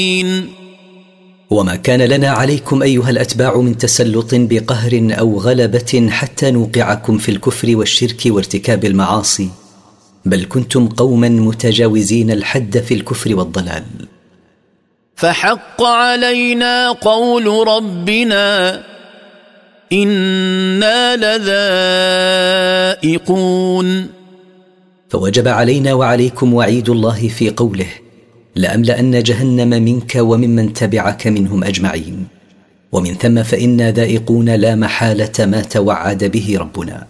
وما كان لنا عليكم أيها الأتباع من تسلط بقهر أو غلبة حتى نوقعكم في الكفر والشرك وارتكاب المعاصي، بل كنتم قوما متجاوزين الحد في الكفر والضلال. فحق علينا قول ربنا إنا لذائقون. فوجب علينا وعليكم وعيد الله في قوله لأملأن جهنم منك وممن تبعك منهم أجمعين، ومن ثم فإنا ذائقون لا محالة ما توعد به ربنا.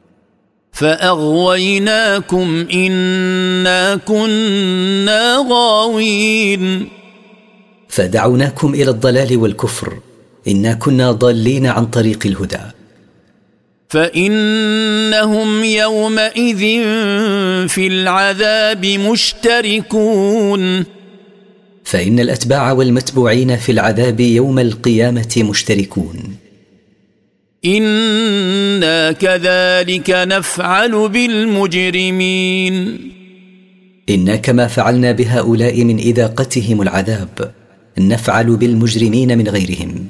فأغويناكم إنا كنا غاوين. فدعوناكم إلى الضلال والكفر، إنا كنا ضالين عن طريق الهدى. فإنهم يومئذ في العذاب مشتركون. فإن الأتباع والمتبوعين في العذاب يوم القيامة مشتركون. إنا كذلك نفعل بالمجرمين. إنا كما فعلنا بهؤلاء من إذاقتهم العذاب نفعل بالمجرمين من غيرهم.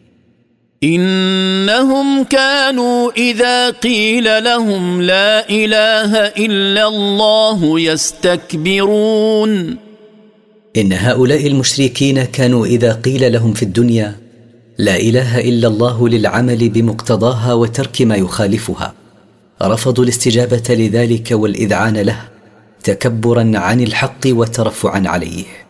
إنهم كانوا إذا قيل لهم لا إله إلا الله يستكبرون. إن هؤلاء المشركين كانوا إذا قيل لهم في الدنيا لا إله إلا الله للعمل بمقتضاها وترك ما يخالفها، رفضوا الاستجابة لذلك والإذعان له تكبرا عن الحق وترفعا عليه.